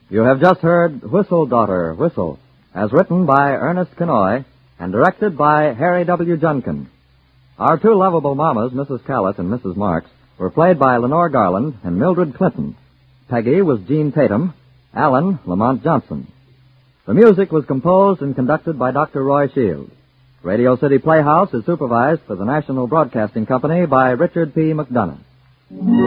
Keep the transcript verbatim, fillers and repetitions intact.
You have just heard Whistle, Daughter, Whistle, as written by Ernest Kenoy and directed by Harry W. Junkin. Our two lovable mamas, Missus Callis and Missus Marks, were played by Lenore Garland and Mildred Clinton. Peggy was Jean Tatum, Alan Lamont Johnson. The music was composed and conducted by Doctor Roy Shields. Radio City Playhouse is supervised for the National Broadcasting Company by Richard P. McDonough.